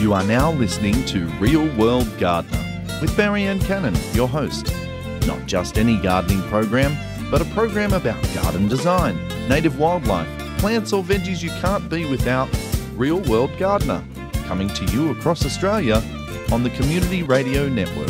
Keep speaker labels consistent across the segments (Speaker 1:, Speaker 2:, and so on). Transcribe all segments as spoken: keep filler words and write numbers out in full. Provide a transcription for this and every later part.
Speaker 1: You are now listening to Real World Gardener with Marianne Cannon, your host. Not just any gardening program, but a program about garden design, native wildlife, plants or veggies you can't be without. Real World Gardener, coming to you across Australia on the Community Radio Network.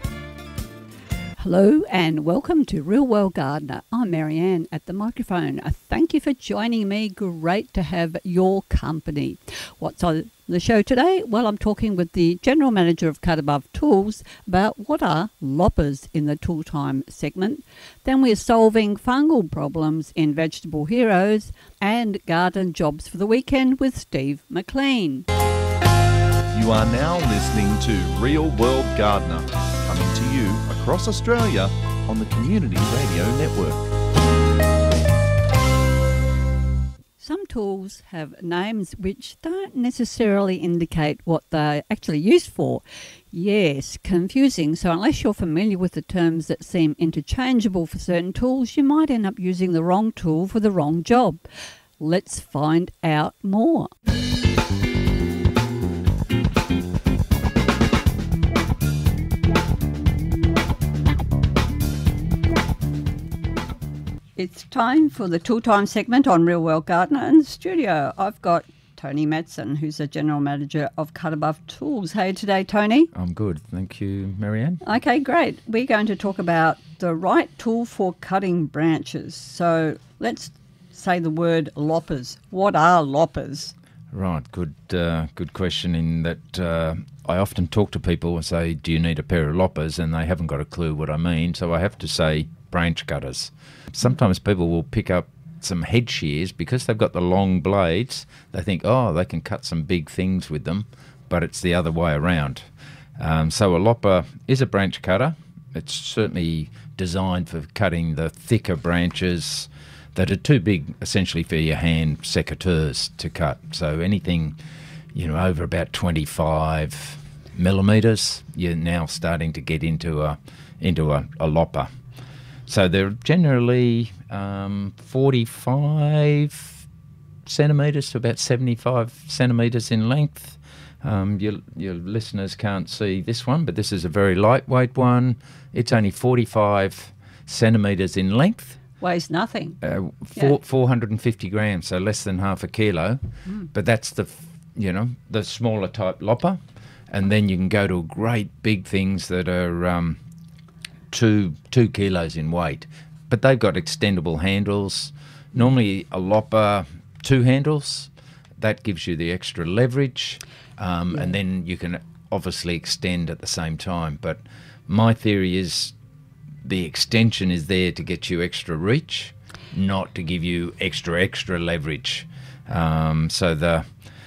Speaker 2: Hello and welcome to Real World Gardener. I'm Marianne at the microphone. Thank you for joining me. Great to have your company. What's on the show today? Well, I'm talking with the General Manager of Cut Above Tools about what are loppers in the Tool Time segment. Then we're solving fungal problems in Vegetable Heroes and garden jobs for the weekend with Steve McLean.
Speaker 1: You are now listening to Real World Gardener, coming to you across Australia on the Community Radio Network.
Speaker 2: Some tools have names which don't necessarily indicate what they're actually used for. Yes, confusing. So unless you're familiar with the terms that seem interchangeable for certain tools, you might end up using the wrong tool for the wrong job. Let's find out more. It's time for the Tool Time segment on Real World Gardener. In the studio, I've got Tony Madsen, who's the General Manager of Cut Above Tools. Hey today, Tony.
Speaker 3: I'm good. Thank you, Marianne.
Speaker 2: Okay, great. We're going to talk about the right tool for cutting branches. So let's say the word loppers. What are loppers?
Speaker 3: Right, good uh, good question in that uh, I often talk to people and say, do you need a pair of loppers? And they haven't got a clue what I mean. So I have to say branch cutters. Sometimes people will pick up some head shears because they've got the long blades. They think, oh, they can cut some big things with them, but it's the other way around. Um, so a lopper is a branch cutter. It's certainly designed for cutting the thicker branches that are too big, essentially, for your hand secateurs to cut. So anything, you know, over about twenty-five millimetres, you're now starting to get into a into a, a lopper. So they're generally um, forty-five centimetres to about seventy-five centimetres in length. Um, your, your listeners can't see this one, but this is a very lightweight one. It's only forty-five centimetres in length.
Speaker 2: Weighs nothing.
Speaker 3: Uh, four,
Speaker 2: yeah.
Speaker 3: four hundred fifty grams, so less than half a kilo. Mm. But that's the, you know, the smaller type lopper. And then you can go to great big things that are... Um, two two kilos in weight, but they've got extendable handles. Normally a lopper, two handles, that gives you the extra leverage, um, yeah. and then you can obviously extend at the same time. But my theory is the extension is there to get you extra reach, not to give you extra extra leverage. Um, so the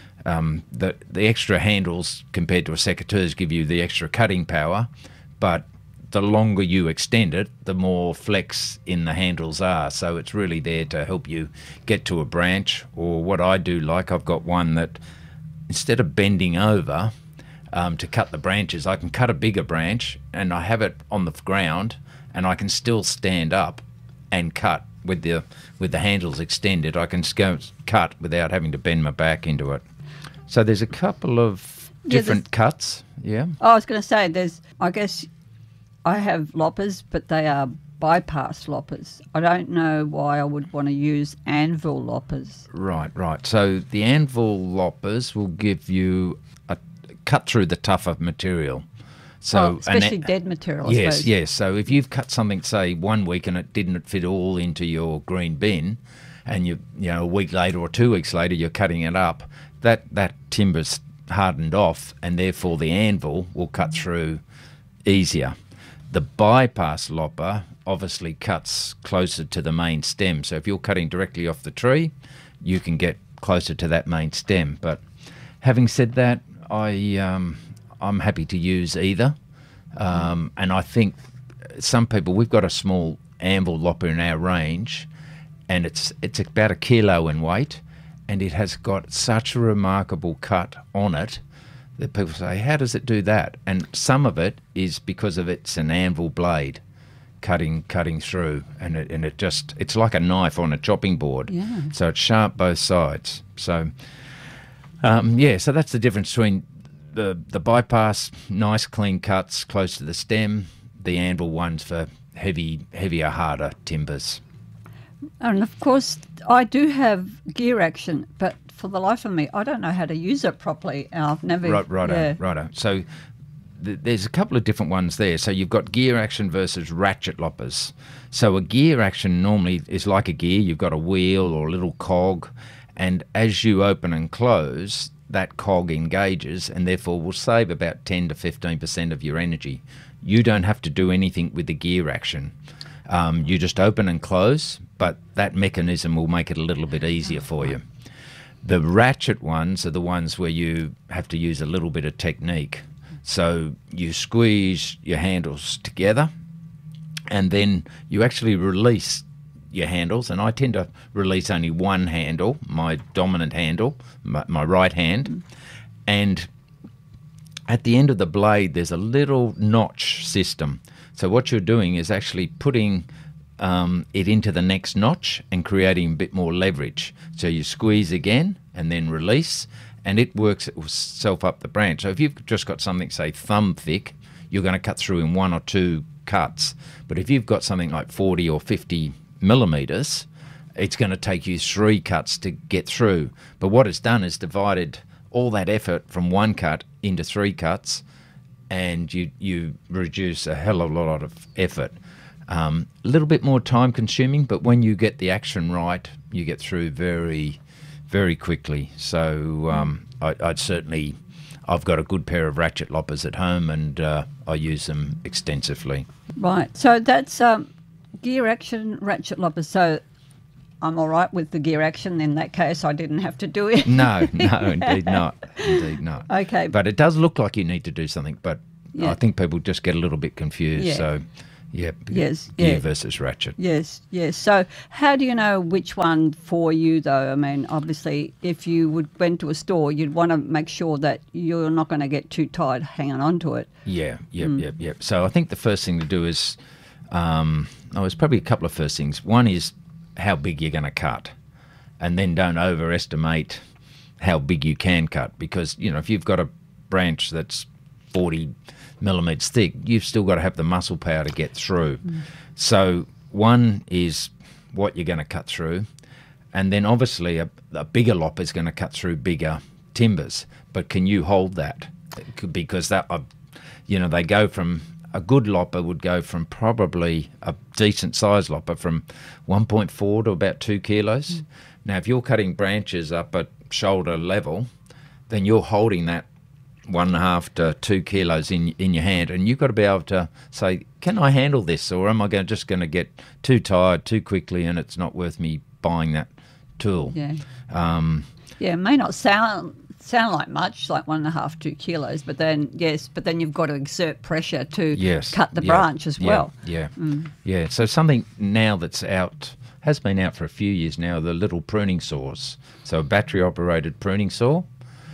Speaker 3: um, the the extra handles compared to a secateurs give you the extra cutting power, but the longer you extend it, the more flex in the handles are. So it's really there to help you get to a branch. Or what I do like, I've got one that instead of bending over um, to cut the branches, I can cut a bigger branch and I have it on the ground and I can still stand up and cut with the with the handles extended. I can go cut without having to bend my back into it. So there's a couple of different yeah, cuts. Yeah.
Speaker 2: Oh, I was going to say, there's, I guess... I have loppers, but they are bypass loppers. I don't know why I would want to use anvil loppers.
Speaker 3: Right, right. So the anvil loppers will give you a cut through the tougher material. So
Speaker 2: oh, especially
Speaker 3: an,
Speaker 2: dead material, I
Speaker 3: Yes,
Speaker 2: suppose.
Speaker 3: yes. So if you've cut something, say, one week and it didn't fit all into your green bin, and you you know a week later or two weeks later you're cutting it up, that, that timber's hardened off, and therefore the anvil will cut through easier. The bypass lopper obviously cuts closer to the main stem. So if you're cutting directly off the tree, you can get closer to that main stem. But having said that, I, um, I'm happy to use either. Um, and I think some people, we've got a small anvil lopper in our range, and it's it's about a kilo in weight, and it has got such a remarkable cut on it that people say, how does it do that? And some of it is because of it's an anvil blade cutting cutting through, and it and it just it's like a knife on a chopping board.
Speaker 2: Yeah.
Speaker 3: So it's sharp both sides. So um, yeah, so that's the difference between the the bypass, nice clean cuts close to the stem. The anvil ones for heavy, heavier, harder timbers.
Speaker 2: And of course, I do have gear action, but for the life of me, I don't know how to use it properly. I've never.
Speaker 3: Right, righto,
Speaker 2: yeah.
Speaker 3: righto. So th- there's a couple of different ones there. So you've got gear action versus ratchet loppers. So a gear action normally is like a gear. You've got a wheel or a little cog, and as you open and close, that cog engages and therefore will save about ten to fifteen percent of your energy. You don't have to do anything with the gear action. Um, you just open and close, but that mechanism will make it a little bit easier for you. The ratchet ones are the ones where you have to use a little bit of technique. So you squeeze your handles together and then you actually release your handles, and I tend to release only one handle, my dominant handle, my, my right hand, and at the end of the blade there's a little notch system. So what you're doing is actually putting um, it into the next notch and creating a bit more leverage. So you squeeze again and then release, and it works itself up the branch. So if you've just got something, say, thumb thick, you're going to cut through in one or two cuts. But if you've got something like forty or fifty millimetres, it's going to take you three cuts to get through. But what it's done is divided all that effort from one cut into three cuts, and you you reduce a hell of a lot of effort. Um, a little bit more time consuming, but when you get the action right, you get through very, very quickly. So um, I, I'd certainly, I've got a good pair of ratchet loppers at home, and uh, I use them extensively.
Speaker 2: Right. So that's um, gear action ratchet loppers. So I'm all right with the gear action in that case. I didn't have to do it.
Speaker 3: No, no, indeed not. Indeed not.
Speaker 2: Okay.
Speaker 3: But it does look like you need to do something, but
Speaker 2: Yeah.
Speaker 3: I think people just get a little bit confused.
Speaker 2: Yeah.
Speaker 3: So, yeah,
Speaker 2: Yes,
Speaker 3: gear
Speaker 2: yeah.
Speaker 3: versus ratchet.
Speaker 2: Yes, yes. So how do you know which one for you, though? I mean, obviously, if you would went to a store, you'd want to make sure that you're not going to get too tired hanging on to it.
Speaker 3: Yeah, yep,
Speaker 2: Mm.
Speaker 3: yep, yep. So I think the first thing to do is, um, oh, there's probably a couple of first things. One is how big you're going to cut, and then don't overestimate how big you can cut, because, you know, if you've got a branch that's forty millimetres thick, you've still got to have the muscle power to get through. Mm. So one is what you're going to cut through, and then obviously a, a bigger lopper is going to cut through bigger timbers, but can you hold that? Because that, uh, you know, they go from, a good lopper would go from probably a decent size lopper from one point four to about two kilos. Mm. Now, if you're cutting branches up at shoulder level, then you're holding that one and a half to two kilos in in your hand, and you've got to be able to say, can I handle this, or am I going just going to get too tired too quickly and it's not worth me buying that tool?
Speaker 2: Yeah.
Speaker 3: Um,
Speaker 2: yeah, it may not sound sound like much, like one and a half, two kilos, but then yes, but then you've got to exert pressure to
Speaker 3: yes,
Speaker 2: cut the
Speaker 3: yeah,
Speaker 2: branch as
Speaker 3: yeah,
Speaker 2: well.
Speaker 3: Yeah,
Speaker 2: Mm.
Speaker 3: yeah. So something now that's out, has been out for a few years now, the little pruning saws. So a battery operated pruning saw.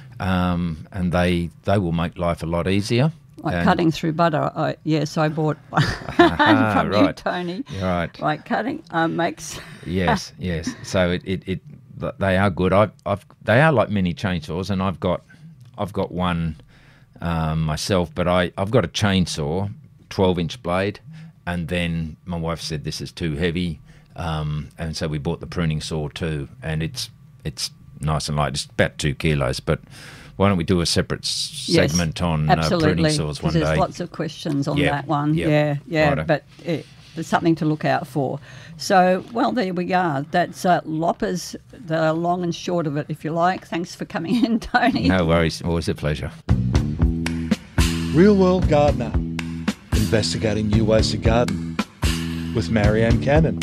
Speaker 3: Um, and they they will make life a lot easier.
Speaker 2: Like
Speaker 3: and
Speaker 2: cutting through butter. I, yes, I bought one
Speaker 3: Ah,
Speaker 2: from you,
Speaker 3: right.
Speaker 2: Tony.
Speaker 3: Right.
Speaker 2: Like cutting um, makes.
Speaker 3: Yes, yes. So it, it, it they are good. I've, I've they are like mini chainsaws, and I've got I've got one um, myself, but I I've got a chainsaw, twelve inch blade, and then my wife said this is too heavy, um, and so we bought the pruning saw too, and it's it's nice and light. It's about two kilos, but why don't we do a separate s-
Speaker 2: Yes,
Speaker 3: segment on uh, pruning saws one
Speaker 2: because there's
Speaker 3: day?
Speaker 2: lots of questions on
Speaker 3: Yeah,
Speaker 2: that one.
Speaker 3: yeah,
Speaker 2: Yeah, yeah,
Speaker 3: righto.
Speaker 2: but it, there's something to look out for. So, well, there we are. That's uh, loppers, the long and short of it, if you like. Thanks for coming in, Tony.
Speaker 3: No worries. Always a pleasure.
Speaker 4: Real World Gardener, investigating new ways to garden with Marianne Cannon.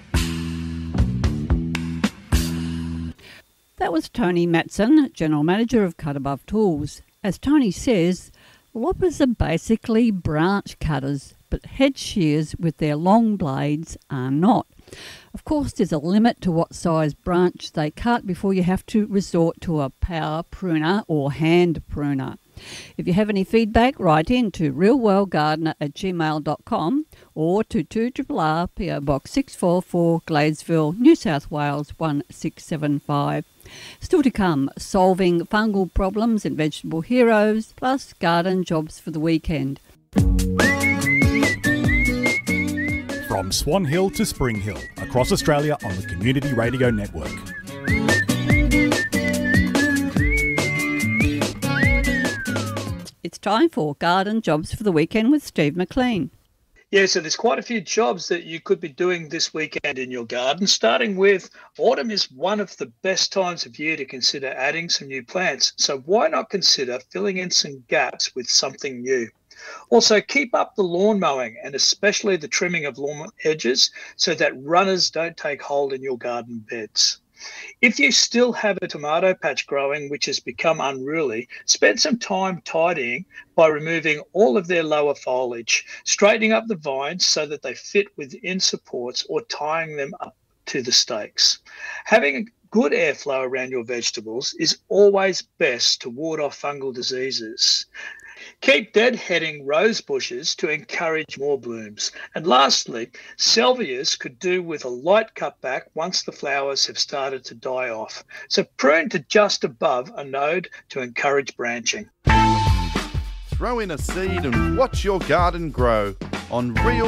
Speaker 2: That was Tony Matson, General Manager of Cut Above Tools. As Tony says, loppers are basically branch cutters, but head shears with their long blades are not. Of course, there's a limit to what size branch they cut before you have to resort to a power pruner or hand pruner. If you have any feedback, write in to realworldgardener at gmail dot com or to two R R R P O Box six four four, Gladesville, New South Wales one six seven five. Still to come, solving fungal problems in Vegetable Heroes, plus garden jobs for the weekend.
Speaker 5: From Swan Hill to Spring Hill, across Australia on the Community Radio Network.
Speaker 2: It's time for Garden Jobs for the Weekend with Steve McLean.
Speaker 6: Yeah, so there's quite a few jobs that you could be doing this weekend in your garden, starting with autumn is one of the best times of year to consider adding some new plants. So why not consider filling in some gaps with something new? Also, keep up the lawn mowing and especially the trimming of lawn edges so that runners don't take hold in your garden beds. If you still have a tomato patch growing which has become unruly, spend some time tidying by removing all of their lower foliage, straightening up the vines so that they fit within supports or tying them up to the stakes. Having good airflow around your vegetables is always best to ward off fungal diseases. Keep deadheading rose bushes to encourage more blooms. And lastly, salvias could do with a light cutback once the flowers have started to die off. So prune to just above a node to encourage branching.
Speaker 1: Throw in a seed and watch your garden grow on Real